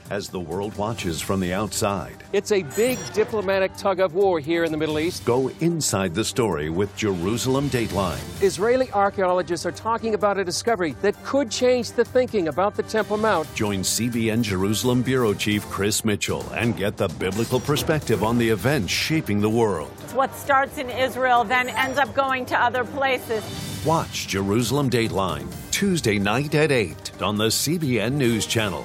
as the world watches from the outside. It's a big diplomatic tug-of-war here in the Middle East. Go inside the story with Jerusalem Dateline. Israeli archaeologists are talking about a discovery that could change the thinking about the Temple Mount. Join CBN Jerusalem Bureau Chief Chris Mitchell and get the biblical perspective on the events shaping the world. What starts in Israel then ends up going to other places. Watch Jerusalem Dateline, Tuesday night at 8 on the CBN News Channel.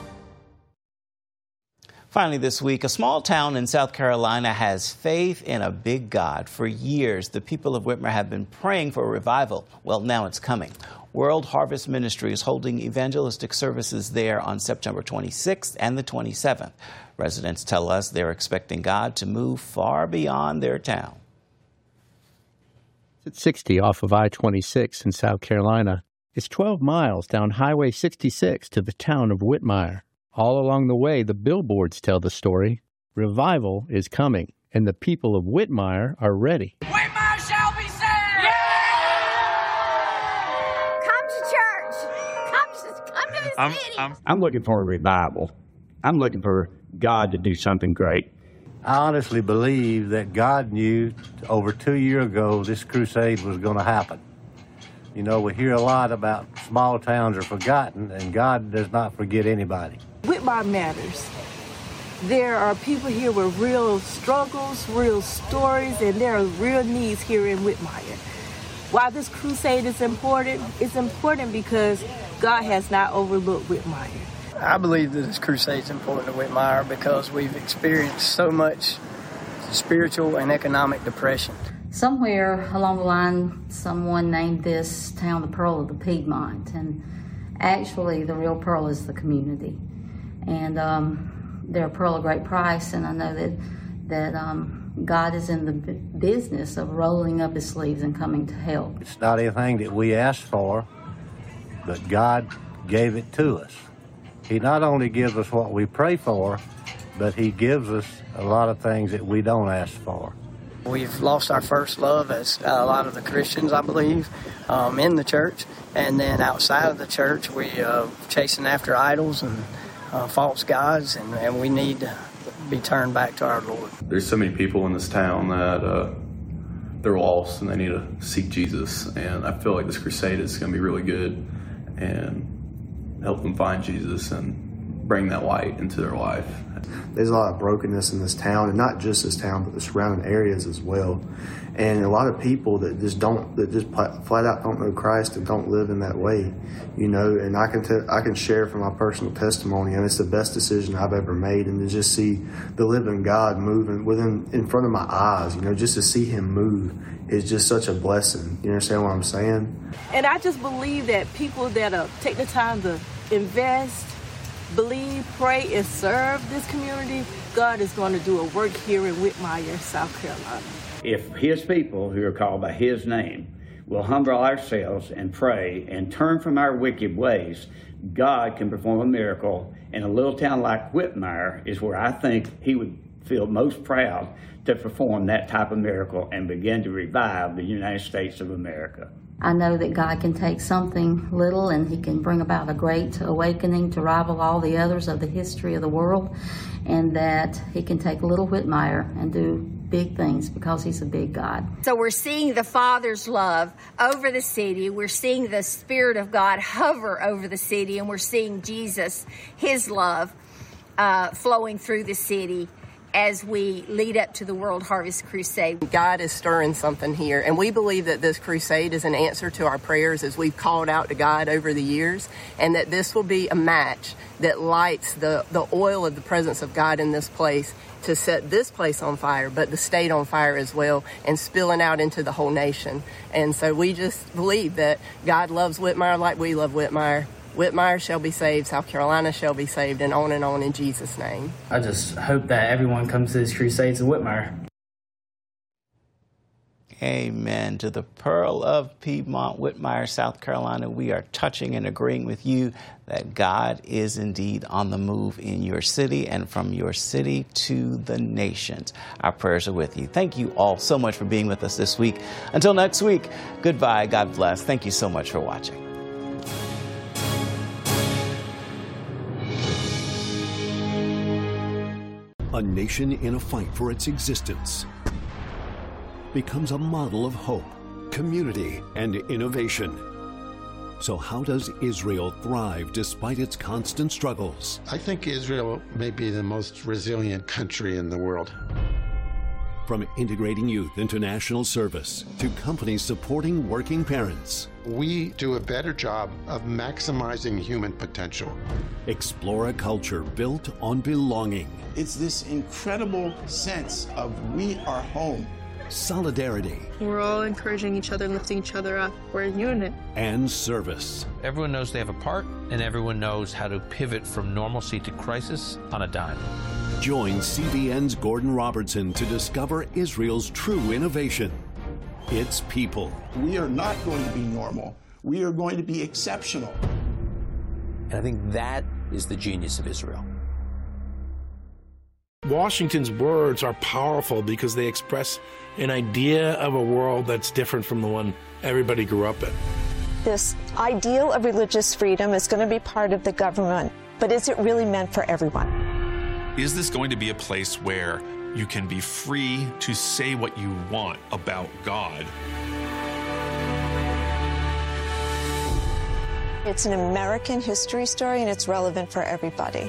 Finally this week, a small town in South Carolina has faith in a big God. For years, the people of Whitmer have been praying for a revival. Well, now it's coming. World Harvest Ministry is holding evangelistic services there on September 26th and the 27th. Residents tell us they're expecting God to move far beyond their town. It's at 60 off of I-26 in South Carolina. It's 12 miles down Highway 66 to the town of Whitmire. All along the way, the billboards tell the story. Revival is coming, and the people of Whitmire are ready. Whitmire shall be saved! Yeah! Come to church. Come to the city. I'm looking for a revival. I'm looking for God to do something great. I honestly believe that God knew over 2 years ago this crusade was going to happen. You know, we hear a lot about small towns are forgotten, and God does not forget anybody. Whitmire matters. There are people here with real struggles, real stories, and there are real needs here in Whitmire. Why this crusade is important, it's important because God has not overlooked Whitmire. I believe that this crusade is important to Whitmire because we've experienced so much spiritual and economic depression. Somewhere along the line, someone named this town the Pearl of the Piedmont, and actually the real pearl is the community. And they're a pearl of great price, and I know that God is in the business of rolling up his sleeves and coming to help. It's not anything that we asked for, but God gave it to us. He not only gives us what we pray for, but he gives us a lot of things that we don't ask for. We've lost our first love as a lot of the Christians, I believe, in the church. And then outside of the church, we chasing after idols and false gods, and we need to be turned back to our Lord. There's so many people in this town that they're lost and they need to seek Jesus. And I feel like this crusade is going to be really good and help them find Jesus and bring that light into their life. There's a lot of brokenness in this town, and not just this town, but the surrounding areas as well. And a lot of people that just flat out don't know Christ and don't live in that way, you know. And I can share from my personal testimony, and it's the best decision I've ever made. And to just see the living God moving in front of my eyes, you know, just to see him move is just such a blessing. You understand what I'm saying? And I just believe that people that take the time to invest, believe, pray, and serve this community, God is going to do a work here in Whitmire, South Carolina. If his people who are called by his name will humble ourselves and pray and turn from our wicked ways, God can perform a miracle. And a little town like Whitmire is where I think he would feel most proud to perform that type of miracle and begin to revive the United States of America. I know that God can take something little and he can bring about a great awakening to rival all the others of the history of the world, and that he can take little Whitmire and do big things because he's a big God. So we're seeing the Father's love over the city. We're seeing the Spirit of God hover over the city, and we're seeing Jesus, his love, flowing through the city as we lead up to the World Harvest Crusade. God is stirring something here, and we believe that this crusade is an answer to our prayers as we've called out to God over the years, and that this will be a match that lights the oil of the presence of God in this place to set this place on fire, but the state on fire as well, and spilling out into the whole nation. And so we just believe that God loves Whitmire like we love Whitmire. Whitmire shall be saved, South Carolina shall be saved, and on in Jesus' name. I just hope that everyone comes to these crusades in Whitmire. Amen. To the Pearl of Piedmont, Whitmire, South Carolina, we are touching and agreeing with you that God is indeed on the move in your city and from your city to the nations. Our prayers are with you. Thank you all so much for being with us this week. Until next week, goodbye. God bless. Thank you so much for watching. a nation in a fight for its existence, becomes a model of hope, community, and innovation. So how does Israel thrive despite its constant struggles? I think Israel may be the most resilient country in the world. From integrating youth into national service to companies supporting working parents. We do a better job of maximizing human potential. Explore a culture built on belonging. It's this incredible sense of we are home. Solidarity. We're all encouraging each other and lifting each other up. We're a unit. And service. Everyone knows they have a part, and everyone knows how to pivot from normalcy to crisis on a dime. Join CBN's Gordon Robertson to discover Israel's true innovation. Its people. We are not going to be normal. We are going to be exceptional. And I think that is the genius of Israel. Washington's words are powerful because they express an idea of a world that's different from the one everybody grew up in. This ideal of religious freedom is going to be part of the government, but is it really meant for everyone? Is this going to be a place where you can be free to say what you want about God? It's an American history story, and it's relevant for everybody.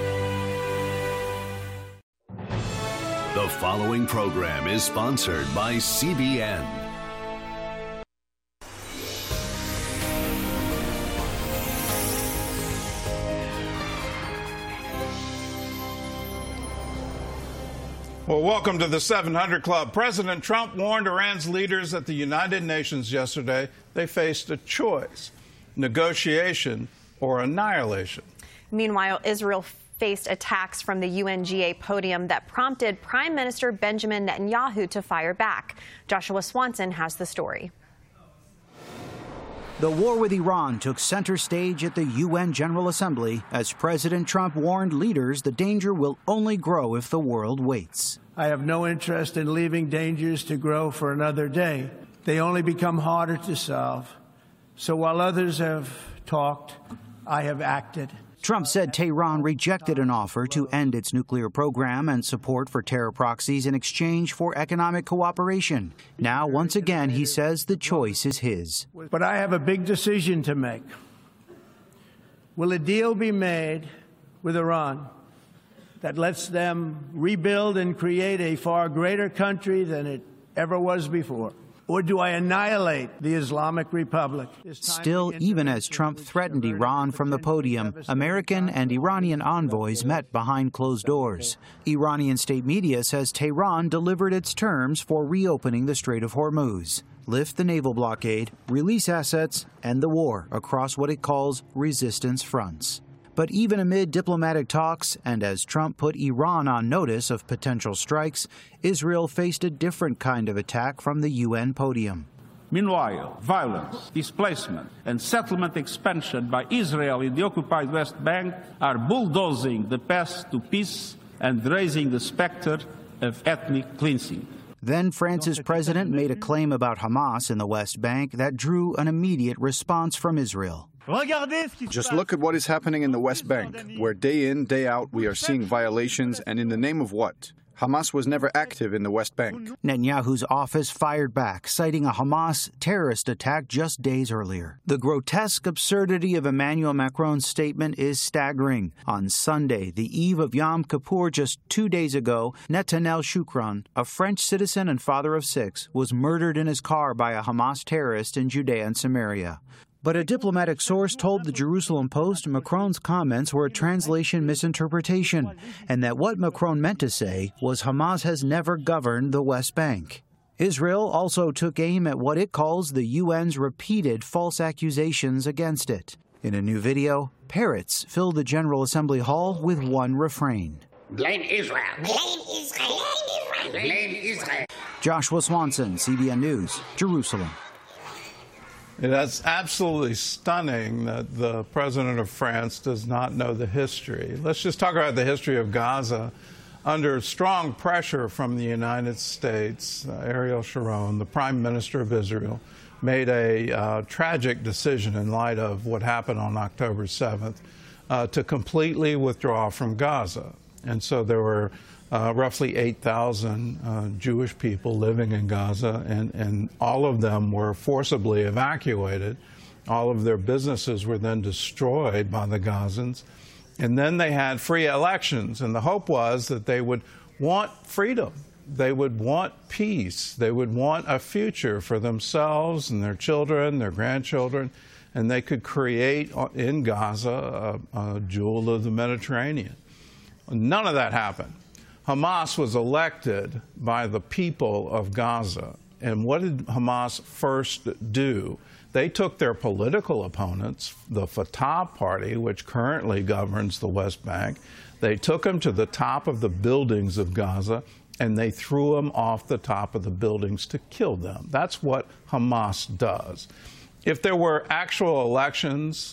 The following program is sponsored by CBN. Well, welcome to the 700 Club. President Trump warned Iran's leaders at the United Nations yesterday they faced a choice: negotiation or annihilation. Meanwhile, Israel faced attacks from the UNGA podium that prompted Prime Minister Benjamin Netanyahu to fire back. Joshua Swanson has the story. The war with Iran took center stage at the UN General Assembly as President Trump warned leaders the danger will only grow if the world waits. I have no interest in leaving dangers to grow for another day. They only become harder to solve. So while others have talked, I have acted. Trump said Tehran rejected an offer to end its nuclear program and support for terror proxies in exchange for economic cooperation. Now, once again, he says the choice is his. But I have a big decision to make. Will a deal be made with Iran that lets them rebuild and create a far greater country than it ever was before? Or do I annihilate the Islamic Republic? Still, even as Trump threatened Iran from the podium, American and Iranian envoys met behind closed doors. Iranian state media says Tehran delivered its terms for reopening the Strait of Hormuz, lift the naval blockade, release assets, end the war across what it calls resistance fronts. But even amid diplomatic talks, and as Trump put Iran on notice of potential strikes, Israel faced a different kind of attack from the UN podium. Meanwhile, violence, displacement, and settlement expansion by Israel in the occupied West Bank are bulldozing the path to peace and raising the specter of ethnic cleansing. Then France's president made a claim about Hamas in the West Bank that drew an immediate response from Israel. Just look at what is happening in the West Bank, where day in, day out we are seeing violations, and in the name of what? Hamas was never active in the West Bank. Netanyahu's office fired back, citing a Hamas terrorist attack just days earlier. The grotesque absurdity of Emmanuel Macron's statement is staggering. On Sunday, the eve of Yom Kippur just 2 days ago, Netanel Shukran, a French citizen and father of 6, was murdered in his car by a Hamas terrorist in Judea and Samaria. But a diplomatic source told the Jerusalem Post Macron's comments were a translation misinterpretation, and that what Macron meant to say was Hamas has never governed the West Bank. Israel also took aim at what it calls the UN's repeated false accusations against it. In a new video, parrots fill the General Assembly hall with one refrain. Blame Israel. Blame Israel. Blame Israel. Joshua Swanson, CBN News, Jerusalem. That's absolutely stunning that the president of France does not know the history. Let's just talk about the history of Gaza. Under strong pressure from the United States, Ariel Sharon, the prime minister of Israel, made a tragic decision in light of what happened on October 7th to completely withdraw from Gaza. And so there were roughly 8,000 Jewish people living in Gaza, and all of them were forcibly evacuated. All of their businesses were then destroyed by the Gazans. And then they had free elections, and the hope was that they would want freedom. They would want peace. They would want a future for themselves and their children, their grandchildren, and they could create in Gaza a jewel of the Mediterranean. None of that happened. Hamas was elected by the people of Gaza. And what did Hamas first do? They took their political opponents, the Fatah party, which currently governs the West Bank, they took them to the top of the buildings of Gaza, and they threw them off the top of the buildings to kill them. That's what Hamas does. If there were actual elections,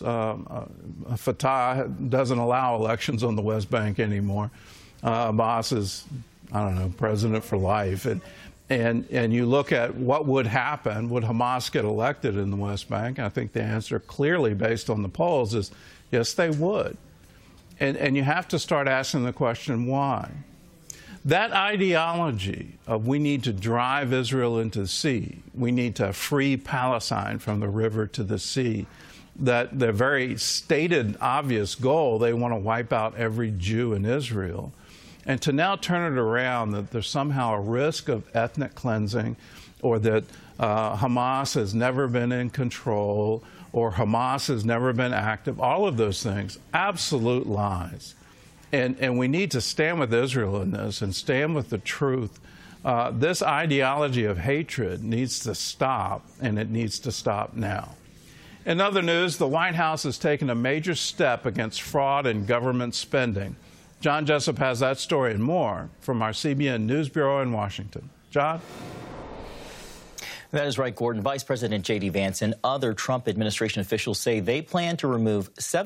Fatah doesn't allow elections on the West Bank anymore. Abbas is, I don't know, president for life. And you look at what would happen, would Hamas get elected in the West Bank? I think the answer clearly, based on the polls, is yes, they would. And you have to start asking the question, why? That ideology of we need to drive Israel into the sea, we need to free Palestine from the river to the sea, that the very stated obvious goal, they want to wipe out every Jew in Israel. And to now turn it around that there's somehow a risk of ethnic cleansing, or that Hamas has never been in control, or Hamas has never been active, all of those things, absolute lies. And we need to stand with Israel in this and stand with the truth. This ideology of hatred needs to stop, and it needs to stop now. In other news, the White House has taken a major step against fraud in government spending. John Jessup has that story and more from our CBN News Bureau in Washington. John? That is right, Gordon. Vice President J.D. Vance and other Trump administration officials say they plan to remove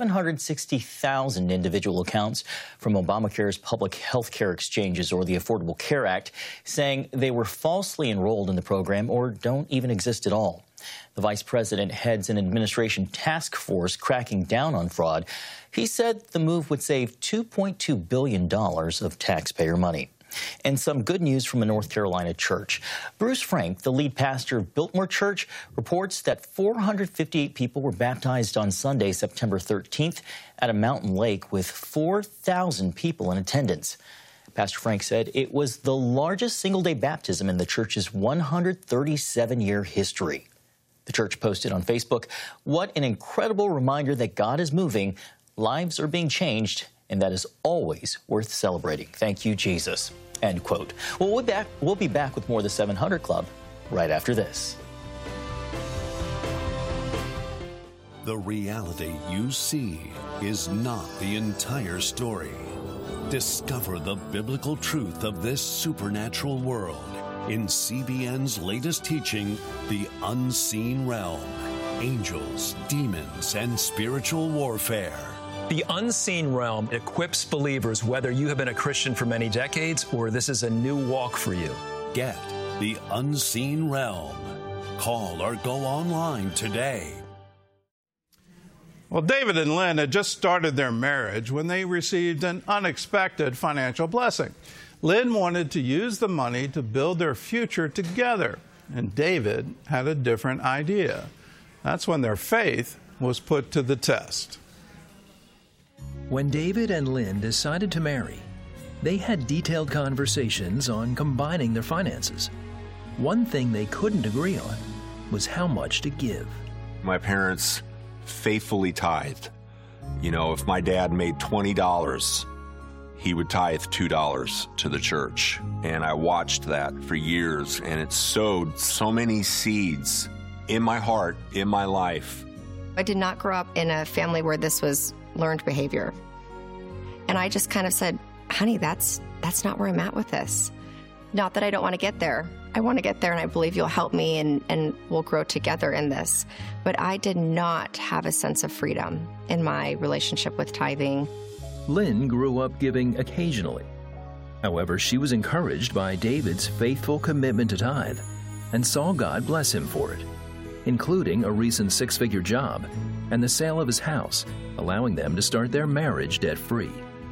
760,000 individual accounts from Obamacare's public health care exchanges, or the Affordable Care Act, saying they were falsely enrolled in the program or don't even exist at all. The vice president heads an administration task force cracking down on fraud. He said the move would save $2.2 billion of taxpayer money. And some good news from a North Carolina church. Bruce Frank, the lead pastor of Biltmore Church, reports that 458 people were baptized on Sunday, September 13th, at a mountain lake with 4,000 people in attendance. Pastor Frank said it was the largest single-day baptism in the church's 137-year history. The church posted on Facebook, "What an incredible reminder that God is moving, lives are being changed, and that is always worth celebrating. Thank you, Jesus." End quote. Well, we'll be back with more of the 700 Club right after this. The reality you see is not the entire story. Discover the biblical truth of this supernatural world in CBN's latest teaching, The Unseen Realm: Angels, Demons, and Spiritual Warfare. The Unseen Realm equips believers whether you have been a Christian for many decades or this is a new walk for you. Get The Unseen Realm. Call or go online today. Well, David and Lynn had just started their marriage when they received an unexpected financial blessing. Lynn wanted to use the money to build their future together, and David had a different idea. That's when their faith was put to the test. When David and Lynn decided to marry, they had detailed conversations on combining their finances. One thing they couldn't agree on was how much to give. My parents faithfully tithed. You know, if my dad made $20, he would tithe $2 to the church. And I watched that for years, and it sowed so many seeds in my heart, in my life. I did not grow up in a family where this was learned behavior. And I just kind of said, honey, that's not where I'm at with this. Not that I don't want to get there. I want to get there, and I believe you'll help me, and we'll grow together in this. But I did not have a sense of freedom in my relationship with tithing. Lynn grew up giving occasionally. However, she was encouraged by David's faithful commitment to tithe and saw God bless him for it, including a recent six-figure job and the sale of his house, allowing them to start their marriage debt-free.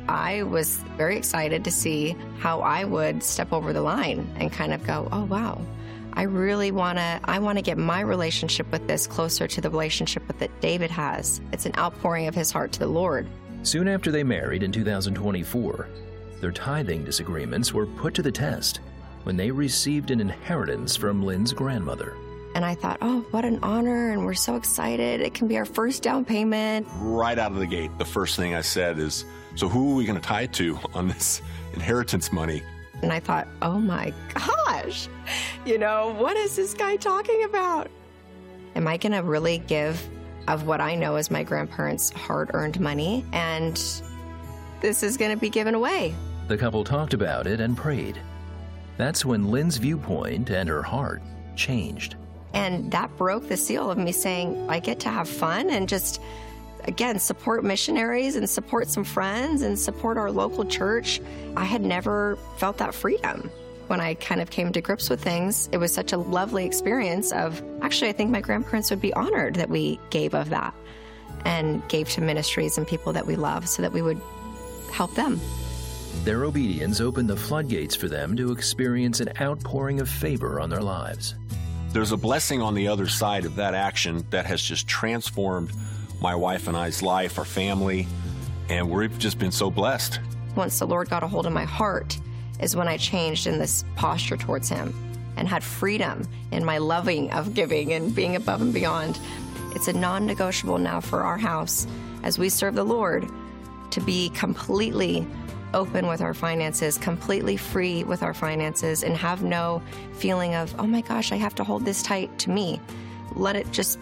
I was very excited to see how I would step over the line and kind of go, oh, wow, I want to get my relationship with this closer to the relationship that David has. It's an outpouring of his heart to the Lord. Soon after they married in 2024, their tithing disagreements were put to the test when they received an inheritance from Lynn's grandmother. And I thought, oh, what an honor, and we're so excited. It can be our first down payment. Right out of the gate, the first thing I said is, so who are we going to tithe to on this inheritance money? And I thought, oh my gosh, what is this guy talking about? Am I going to really give of what I know is my grandparents' hard-earned money, and this is going to be given away? The couple talked about it and prayed. That's when Lynn's viewpoint and her heart changed. And that broke the seal of me saying, I get to have fun and just, again, support missionaries and support some friends and support our local church. I had never felt that freedom. When I kind of came to grips with things, it was such a lovely experience of, actually, I think my grandparents would be honored that we gave of that and gave to ministries and people that we love so that we would help them. Their obedience opened the floodgates for them to experience an outpouring of favor on their lives. There's a blessing on the other side of that action that has just transformed my wife and I's life, our family, and we've just been so blessed. Once the Lord got a hold of my heart is when I changed in this posture towards Him and had freedom in my loving of giving and being above and beyond. It's a non-negotiable now for our house as we serve the Lord to be completely open with our finances, completely free with our finances, and have no feeling of, oh my gosh, I have to hold this tight to me. Let it just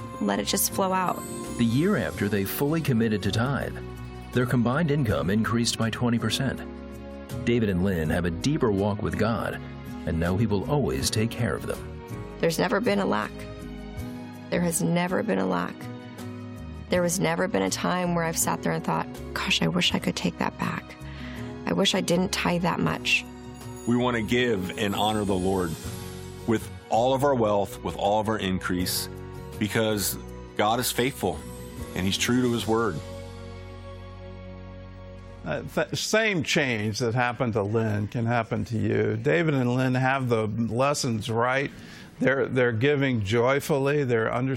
flow out. The year after they fully committed to tithe, their combined income increased by 20%. David and Lynn have a deeper walk with God and know He will always take care of them. There's never been a lack. There has never been a lack. There has never been a time where I've sat there and thought, gosh, I wish I could take that back. I wish I didn't tithe that much. We want to give and honor the Lord with all of our wealth, with all of our increase, because God is faithful and He's true to His word. Same change that happened to Lynn can happen to you. David and Lynn have the lessons right. They're giving joyfully. They're